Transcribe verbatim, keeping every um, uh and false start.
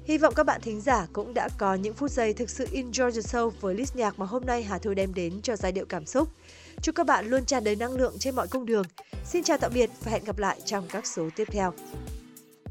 Hy vọng các bạn thính giả cũng đã có những phút giây thực sự enjoy the show với list nhạc mà hôm nay Hà Thư đem đến cho giai điệu cảm xúc. Chúc các bạn luôn tràn đầy năng lượng trên mọi cung đường. Xin chào tạm biệt và hẹn gặp lại trong các số tiếp theo.